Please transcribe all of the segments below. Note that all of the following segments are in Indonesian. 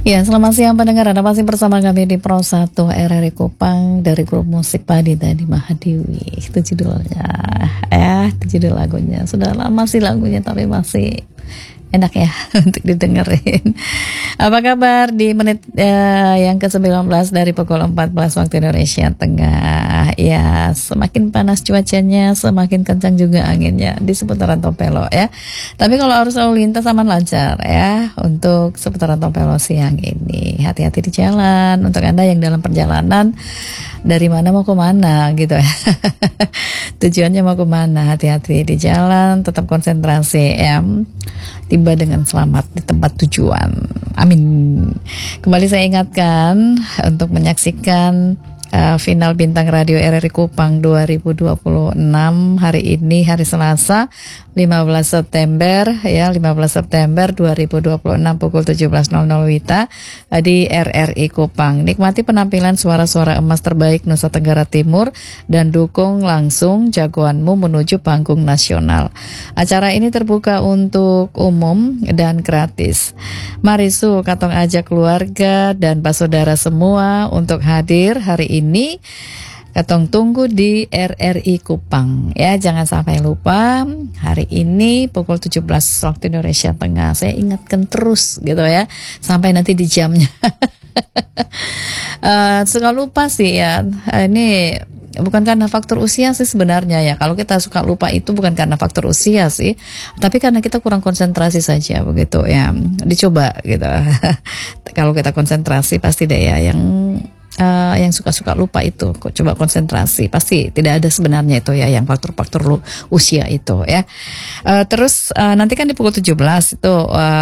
Ya, selamat siang pendengar. Anda masih bersama kami di Pro 1 RRI Kupang dari grup musik Padi tadi Mahadewi. Itu judulnya. Itu judul lagunya. Sudah lama sih lagunya tapi masih enak ya untuk didengerin. Apa kabar di menit yang ke-19 dari pukul 14 waktu Indonesia Tengah. Ya, semakin panas cuacanya, semakin kencang juga anginnya di seputaran Topelo ya. Tapi kalau arus lalu lintas aman lancar ya untuk seputaran Topelo siang ini. Hati-hati di jalan untuk Anda yang dalam perjalanan dari mana mau ke mana gitu ya. Tujuannya mau ke mana, hati-hati di jalan, tetap konsentrasi ya. Tiba dengan selamat di tempat tujuan. Amin. Kembali saya ingatkan untuk menyaksikan final Bintang Radio RRI Kupang 2026 hari ini, hari Selasa 15 September ya, 15 September 2026 pukul 17.00 WITA di RRI Kupang. Nikmati penampilan suara-suara emas terbaik Nusa Tenggara Timur dan dukung langsung jagoanmu menuju panggung nasional. Acara ini terbuka untuk umum dan gratis. Mari katong ajak keluarga dan saudara semua untuk hadir hari ini. Katong tunggu di RRI Kupang ya, jangan sampai lupa hari ini pukul 17 waktu Indonesia Tengah. Saya ingatkan terus gitu ya sampai nanti di jamnya. Suka lupa sih ya, ini bukan karena faktor usia sih sebenarnya ya. Kalau kita suka lupa itu bukan karena faktor usia sih, tapi karena kita kurang konsentrasi saja begitu ya. Dicoba gitu. Kalau kita konsentrasi pasti deh ya yang suka-suka lupa itu coba konsentrasi, pasti tidak ada sebenarnya itu ya yang faktor-faktor usia itu ya. Terus nanti kan di pukul 17 itu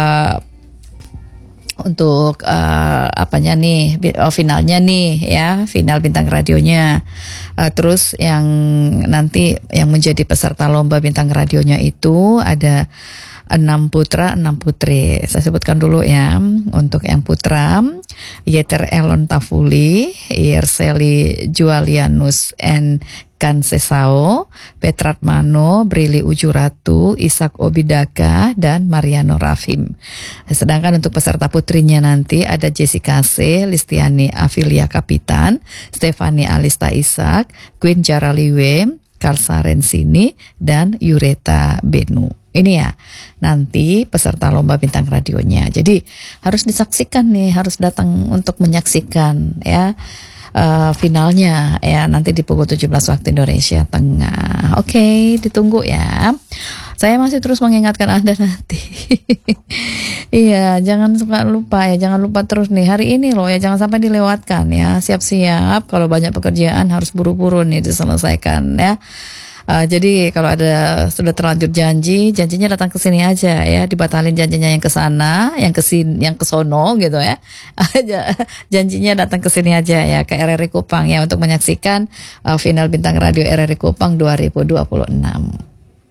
untuk apanya nih, finalnya nih ya, final Bintang Radionya. Terus yang nanti yang menjadi peserta lomba Bintang Radionya itu ada 6 putra, 6 putri. Saya sebutkan dulu ya. Untuk yang putra, Yeter Elon Tafuli, Yerseli Jualianus N. Kansesao, Petrat Mano, Brili Ujuratu, Ishak Obidaka, dan Mariano Rafim. Sedangkan untuk peserta putrinya nanti ada Jessica C, Listiani Afilia Kapitan, Stefani Alista Ishak, Queen Jaraliwe, Karsa Rensini, dan Yureta Benu. Ini ya, nanti peserta lomba Bintang Radionya. Jadi harus disaksikan nih, harus datang untuk menyaksikan ya finalnya ya, nanti di pukul 17 waktu Indonesia Tengah. Oke, ditunggu ya. Saya masih terus mengingatkan Anda nanti. Iya, jangan suka lupa ya, jangan lupa terus nih hari ini loh ya, jangan sampai dilewatkan ya. Siap-siap kalau banyak pekerjaan harus buru-buru nih diselesaikan ya. Jadi kalau ada sudah terlanjur janjinya datang ke sini aja ya, dibatalin janjinya yang ke sana, yang ke sono gitu ya. Janjinya datang ke sini aja ya, ke RRI Kupang ya, untuk menyaksikan final Bintang Radio RRI Kupang 2026.